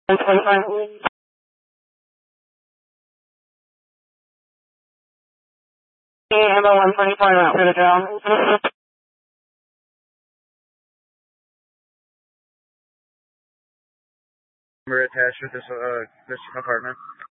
Ammo 125 out for the drone. We're attached with this apartment.